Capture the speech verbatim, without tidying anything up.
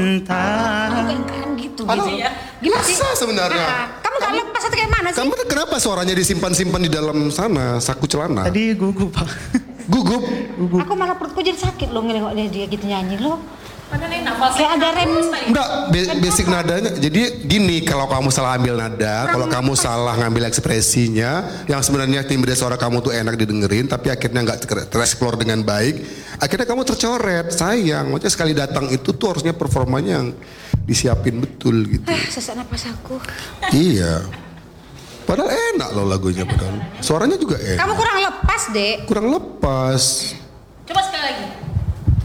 Entah. Kan gitu Halo? gitu ya. Gimana sih? Masa sebenarnya? Nah, kamu gak lepas atau kayak mana sih? Kamu tuh kenapa suaranya disimpan-simpan di dalam sana, saku celana? Tadi gugup Pak. Gugup? Aku malah perutku jadi sakit loh ngelengok dia, dia gitu nyanyi loh. Padahal ini nafas Kayak ada rem. Enggak, be- basic nadanya. Jadi gini, kalau kamu salah ambil nada, kalau kamu salah ngambil ekspresinya, yang sebenarnya timbre suara kamu tuh enak didengerin, tapi akhirnya nggak ter- tereksplor dengan baik, akhirnya kamu tercoret. Sayang, maksudnya sekali datang itu tuh harusnya performanya yang disiapin betul gitu. Eh, sesak napas aku. Iya. Padahal enak loh lagunya padahal. Suaranya juga enak. Kamu kurang lepas, Dek. Kurang lepas.